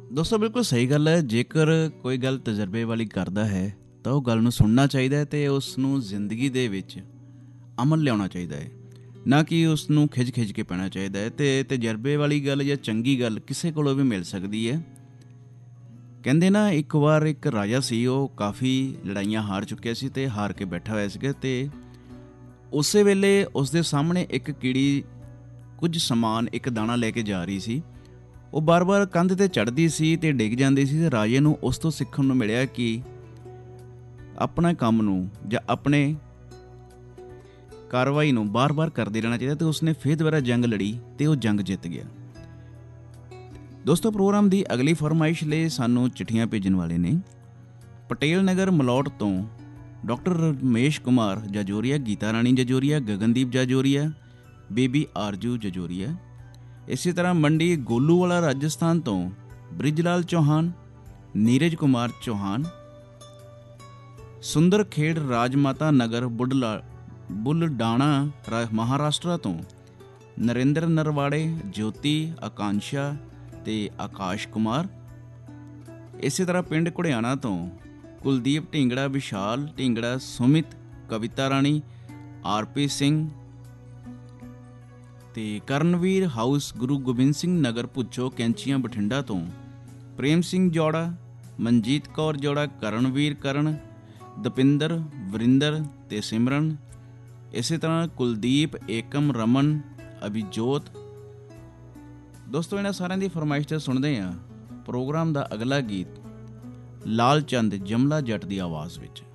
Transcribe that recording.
ਦੋਸਤੋ ਬਿਲਕੁਲ ਸਹੀ ਗੱਲ ਹੈ। ਜੇਕਰ ਕੋਈ ਗੱਲ ਤਜਰਬੇ ਵਾਲੀ ਕਰਦਾ ਹੈ ਤਾਂ ਉਹ ਗੱਲ ਨੂੰ ਸੁਣਨਾ ਚਾਹੀਦਾ ਹੈ ਅਤੇ ਉਸ ਨੂੰ ਜ਼ਿੰਦਗੀ ਦੇ ਵਿੱਚ ਅਮਲ ਲਿਆਉਣਾ ਚਾਹੀਦਾ ਹੈ, ਨਾ ਕਿ ਉਸ ਨੂੰ ਖਿੱਚ ਕੇ ਪੈਣਾ ਚਾਹੀਦਾ ਹੈ। ਅਤੇ ਤਜਰਬੇ ਵਾਲੀ ਗੱਲ ਜਾਂ ਚੰਗੀ ਗੱਲ ਕਿਸੇ ਕੋਲੋਂ ਵੀ ਮਿਲ ਸਕਦੀ ਹੈ। ਕਹਿੰਦੇ ਨਾ, ਇੱਕ ਵਾਰ ਇੱਕ ਰਾਜਾ ਸੀ, ਉਹ ਕਾਫੀ ਲੜਾਈਆਂ ਹਾਰ ਚੁੱਕਿਆ ਸੀ ਅਤੇ ਹਾਰ ਕੇ ਬੈਠਾ ਹੋਇਆ ਸੀਗਾ। ਅਤੇ ਉਸੇ ਵੇਲੇ ਉਸਦੇ ਸਾਹਮਣੇ ਇੱਕ ਕੀੜੀ ਕੁਝ ਸਮਾਨ, ਇੱਕ ਦਾਣਾ ਲੈ ਕੇ ਜਾ ਰਹੀ ਸੀ। ਉਹ ਬਾਰ-ਬਾਰ ਕੰਧ 'ਤੇ ਚੜ੍ਹਦੀ ਸੀ ਅਤੇ ਡਿੱਗ ਜਾਂਦੀ ਸੀ। ਅਤੇ ਰਾਜੇ ਨੂੰ ਉਸ ਤੋਂ ਸਿੱਖਣ ਨੂੰ ਮਿਲਿਆ ਕਿ ਆਪਣੇ ਕੰਮ ਨੂੰ ਜਾਂ ਆਪਣੇ ਕਾਰਵਾਈ ਨੂੰ ਬਾਰ-ਬਾਰ ਕਰਦੇ ਰਹਿਣਾ ਚਾਹੀਦਾ। ਅਤੇ ਉਸਨੇ ਫਿਰ ਦੁਬਾਰਾ ਜੰਗ ਲੜੀ ਅਤੇ ਉਹ ਜੰਗ ਜਿੱਤ ਗਿਆ। ਦੋਸਤੋ, ਪ੍ਰੋਗਰਾਮ ਦੀ ਅਗਲੀ ਫਰਮਾਇਸ਼ ਲਈ ਸਾਨੂੰ ਚਿੱਠੀਆਂ ਭੇਜਣ ਵਾਲੇ ਨੇ ਪਟੇਲ ਨਗਰ ਮਲੌਟ ਤੋਂ ਡਾਕਟਰ ਰਮੇਸ਼ ਕੁਮਾਰ ਜਜੋਰੀਆ, ਗੀਤਾ ਰਾਣੀ ਜਜੋਰੀਆ, ਗਗਨਦੀਪ ਜਜੋਰੀਆ, ਬੇਬੀ ਆਰਜੂ ਜਜੋਰੀਆ। ਇਸੇ ਤਰ੍ਹਾਂ ਮੰਡੀ ਗੋਲੂਵਾਲਾ ਰਾਜਸਥਾਨ ਤੋਂ ਬ੍ਰਿਜਲਾਲ ਚੌਹਾਨ, ਨੀਰਜ ਕੁਮਾਰ ਚੌਹਾਨ, ਸੁੰਦਰ ਖੇੜ ਰਾਜਮਾਤਾ ਨਗਰ ਬੁਲਡਾਣਾ ਮਹਾਰਾਸ਼ਟਰ ਤੋਂ ਨਰਿੰਦਰ ਨਰਵਾੜੇ, ਜੋਤੀ, ਆਕਾਂਸ਼ਾ ਤੇ ਆਕਾਸ਼ ਕੁਮਾਰ। ਇਸੇ ਤਰ੍ਹਾਂ ਪਿੰਡ ਘੁੜਿਆਣਾ ਤੋਂ ਕੁਲਦੀਪ ਢਿੰਗੜਾ, ਵਿਸ਼ਾਲ ਢਿੰਗੜਾ, ਸੁਮਿਤ, ਕਵਿਤਾ ਰਾਣੀ, ਆਰਪੀ ਸਿੰਘ ਤੇ ਕਰਨਵੀਰ ਹਾਊਸ, ਗੁਰੂ ਗੋਬਿੰਦ ਸਿੰਘ ਨਗਰ ਭੁੱਚੋ ਕੈਂਚੀਆਂ ਬਠਿੰਡਾ ਤੋਂ ਪ੍ਰੇਮ ਸਿੰਘ ਜੋੜਾ, ਮਨਜੀਤ ਕੌਰ ਜੋੜਾ, ਕਰਨਵੀਰ ਕਰਨ, ਦਪਿੰਦਰ, ਵਰਿੰਦਰ ਤੇ ਸਿਮਰਨ। ਇਸੇ ਤਰ੍ਹਾਂ ਕੁਲਦੀਪ, ਏਕਮ, ਰਮਨ, ਅਭਿਜੋਤ। ਦੋਸਤੋ, ਇਹਨਾਂ ਸਾਰਿਆਂ ਦੀ ਫਰਮਾਇਸ਼ ਤੇ ਸੁਣਦੇ ਹਾਂ ਪ੍ਰੋਗਰਾਮ ਦਾ ਅਗਲਾ ਗੀਤ ਲਾਲ ਚੰਦ ਜਮਲਾ ਜੱਟ ਦੀ ਆਵਾਜ਼ ਵਿੱਚ।